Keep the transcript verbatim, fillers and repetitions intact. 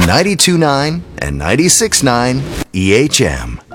ninety-two point nine and ninety-six point nine E H M.